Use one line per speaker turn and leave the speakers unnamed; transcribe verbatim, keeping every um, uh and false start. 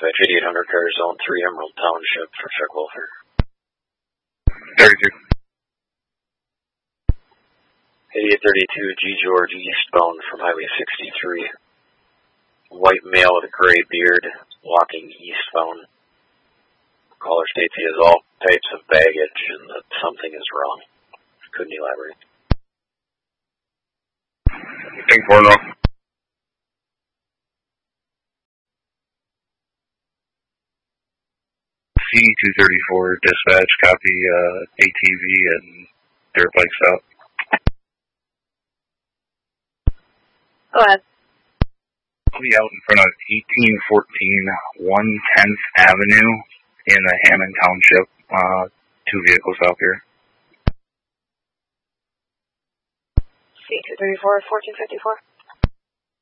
Dispatch eighty-eight hundred car zone three Emerald Township for check welfare.
thirty-two.
eighty-eight thirty-two G George eastbound from Highway sixty-three. White male with a gray beard walking eastbound. Caller states he has all types of baggage and that something is wrong. Couldn't elaborate.
Thank you, no. C two thirty-four dispatch, copy uh, A T V and dirt bike stop.
Go ahead.
I'll be out in front of eighteen fourteen one tenth Avenue in the Hammond Township. Uh, two vehicles out here.
C two thirty-four fourteen fifty-four.